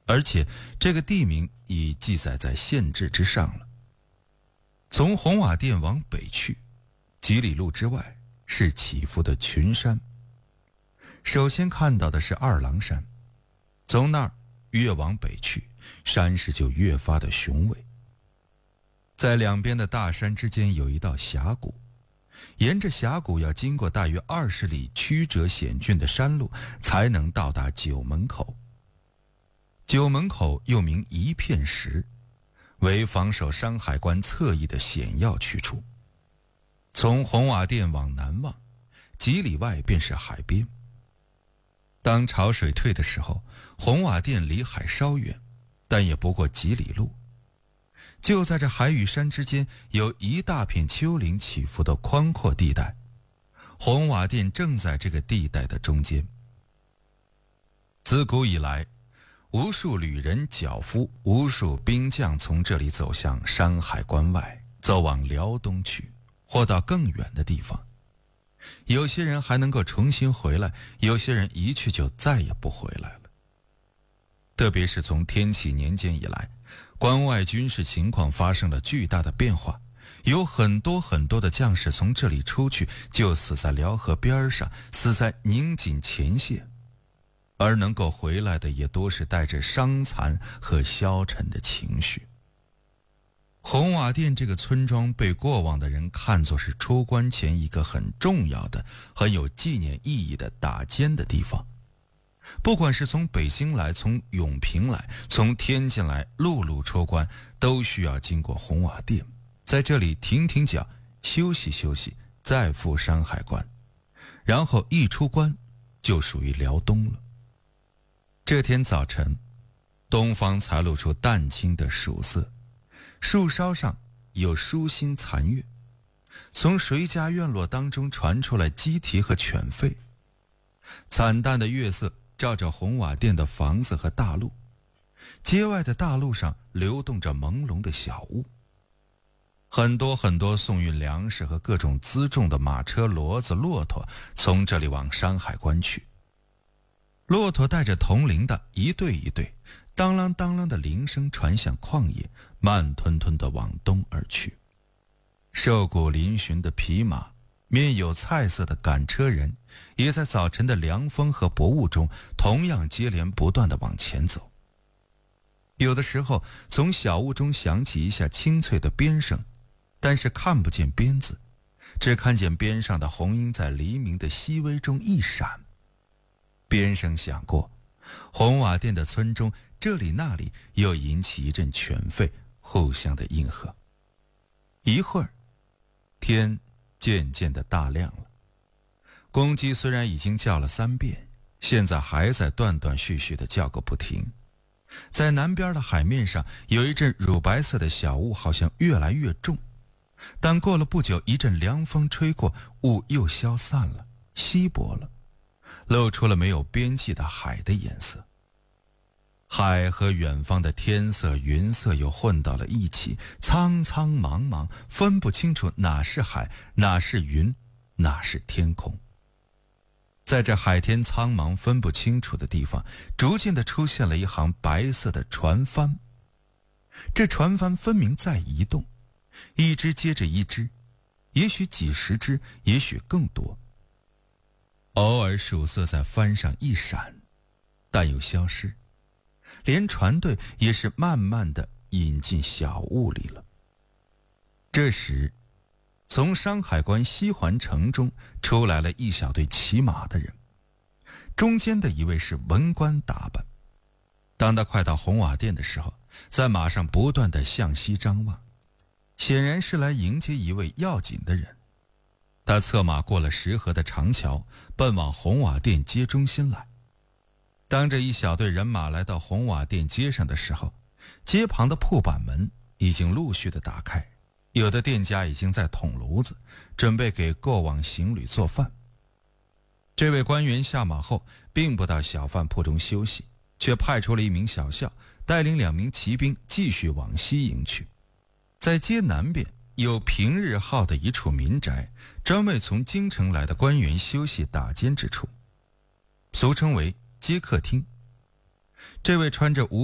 而且这个地名已记载在县志之上了。从红瓦店往北去，几里路之外是起伏的群山。首先看到的是二郎山，从那儿越往北去，山势就越发的雄伟。在两边的大山之间有一道峡谷，沿着峡谷要经过大约20里曲折险峻的山路，才能到达九门口。九门口又名一片石，为防守山海关侧翼的险要去处。从红瓦店往南望，几里外便是海边。当潮水退的时候，红瓦店离海稍远，但也不过几里路。就在这海与山之间，有一大片丘陵起伏的宽阔地带，红瓦店正在这个地带的中间。自古以来，无数旅人脚夫，无数兵将从这里走向山海关外，走往辽东去，或到更远的地方。有些人还能够重新回来，有些人一去就再也不回来了。特别是从天启年间以来，关外军事情况发生了巨大的变化，有很多的将士从这里出去，就死在辽河边上，死在宁锦前线，而能够回来的也多是带着伤残和消沉的情绪。红瓦店这个村庄被过往的人看作是出关前一个很重要的、很有纪念意义的打尖的地方。不管是从北京来，从永平来，从天津来，陆路出关都需要经过红瓦店，在这里停停脚，休息休息，再赴山海关，然后一出关就属于辽东了。这天早晨，东方才露出淡青的曙色，树梢上有疏星残月，从谁家院落当中传出来鸡啼和犬吠。惨淡的月色照着红瓦店的房子和大路，街外的大路上流动着朦胧的小雾。很多送运粮食和各种辎重的马车、骡子、骆驼从这里往山海关去。骆驼带着铜铃的一对一对，当啷当啷的铃声传向旷野，慢吞吞地往东而去。瘦骨嶙峋的匹马，面有菜色的赶车人，也在早晨的凉风和薄雾中同样接连不断地往前走。有的时候从小屋中响起一下清脆的鞭声，但是看不见鞭子，只看见鞭上的红缨在黎明的熹微中一闪。鞭声响过，红瓦店的村中这里那里又引起一阵犬吠，互相的应和。一会儿，天渐渐的大亮了。公鸡虽然已经叫了3遍，现在还在断断续续的叫个不停。在南边的海面上有一阵乳白色的小雾，好像越来越重，但过了不久，一阵凉风吹过，雾又消散了，稀薄了，露出了没有边际的海的颜色。海和远方的天色云色又混到了一起，苍苍茫茫，分不清楚哪是海，哪是云，哪是天空。在这海天苍茫分不清楚的地方，逐渐地出现了一行白色的船帆。这船帆分明在移动，一只接着一只，也许几十只，也许更多。偶尔曙色在帆上一闪，但又消失，连船队也是慢慢地引进小雾里了。这时，从山海关西环城中出来了一小队骑马的人，中间的一位是文官打扮。当他快到红瓦店的时候，在马上不断地向西张望，显然是来迎接一位要紧的人。他策马过了石河的长桥，奔往红瓦店街中心来。当这一小队人马来到红瓦店街上的时候，街旁的铺板门已经陆续的打开，有的店家已经在捅炉子，准备给过往行旅做饭。这位官员下马后，并不到小饭铺中休息，却派出了一名小校，带领2名骑兵继续往西营去。在街南边有平日号的一处民宅，专为从京城来的官员休息打尖之处，俗称为街客厅。这位穿着